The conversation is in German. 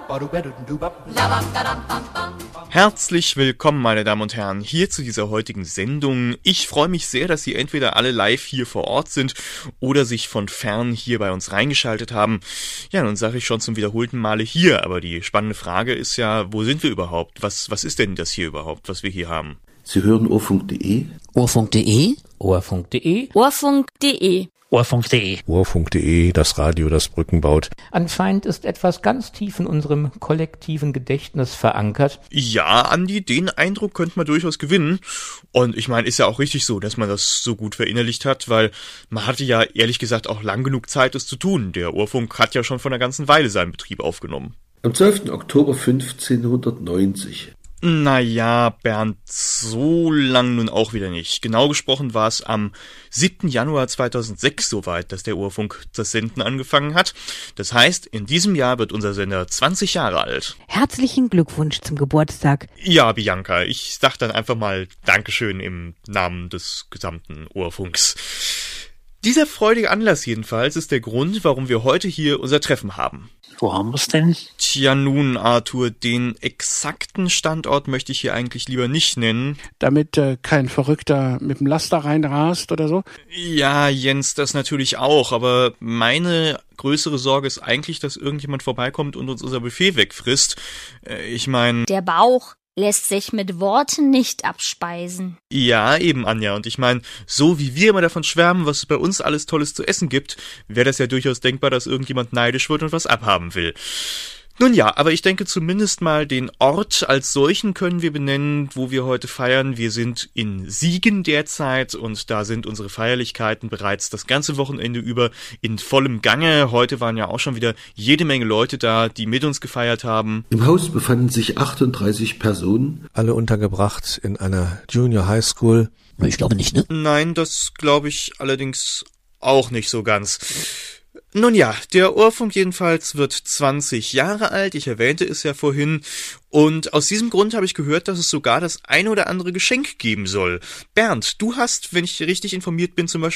Herzlich willkommen, meine Damen und Herren, hier zu dieser heutigen Sendung. Ich freue mich sehr, dass Sie entweder alle live hier vor Ort sind oder sich von fern hier bei uns reingeschaltet haben. Ja, nun sage ich schon zum wiederholten Male hier, aber die spannende Frage ist ja, wo sind wir überhaupt? Was ist denn das hier überhaupt, was wir hier haben? Sie hören Ohrfunk.de. Ohrfunk.de. Ohrfunk.de. Ohrfunk.de. Ohrfunk.de. Ohrfunk.de, das Radio, das Brücken baut. Anscheinend ist etwas ganz tief in unserem kollektiven Gedächtnis verankert. Ja, Andi, den Eindruck könnte man durchaus gewinnen. Und ich meine, ist ja auch richtig so, dass man das so gut verinnerlicht hat, weil man hatte ja ehrlich gesagt auch lang genug Zeit, es zu tun. Der Ohrfunk hat ja schon vor einer ganzen Weile seinen Betrieb aufgenommen. Am 12. Oktober 1590. Naja, Bernd, so lang nun auch wieder nicht. Genau gesprochen war es am 7. Januar 2006 soweit, dass der Ohrfunk das Senden angefangen hat. Das heißt, in diesem Jahr wird unser Sender 20 Jahre alt. Herzlichen Glückwunsch zum Geburtstag. Ja, Bianca, ich sag dann einfach mal Dankeschön im Namen des gesamten Ohrfunks. Dieser freudige Anlass jedenfalls ist der Grund, warum wir heute hier unser Treffen haben. Wo haben wir es denn? Tja nun, Arthur, den exakten Standort möchte ich hier eigentlich lieber nicht nennen. Damit kein Verrückter mit dem Laster reinrast oder so? Ja, Jens, das natürlich auch, aber meine größere Sorge ist eigentlich, dass irgendjemand vorbeikommt und uns unser Buffet wegfrisst. Ich meine... Der Bauch lässt sich mit Worten nicht abspeisen. Ja, eben, Anja. Und ich meine, so wie wir immer davon schwärmen, was es bei uns alles Tolles zu essen gibt, wäre das ja durchaus denkbar, dass irgendjemand neidisch wird und was abhaben will. Nun ja, aber ich denke zumindest mal, den Ort als solchen können wir benennen, wo wir heute feiern. Wir sind in Siegen derzeit und da sind unsere Feierlichkeiten bereits das ganze Wochenende über in vollem Gange. Heute waren ja auch schon wieder jede Menge Leute da, die mit uns gefeiert haben. Im Haus befanden sich 38 Personen. Alle untergebracht in einer Junior High School. Ich glaube nicht, ne? Nein, das glaube ich allerdings auch nicht so ganz. Nun ja, der Ohrfunk jedenfalls wird 20 Jahre alt, ich erwähnte es ja vorhin, und aus diesem Grund habe ich gehört, dass es sogar das ein oder andere Geschenk geben soll. Bernd, du hast, wenn ich richtig informiert bin, zum Beispiel